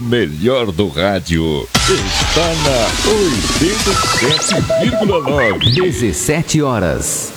melhor do rádio está na 87,9. 17 horas.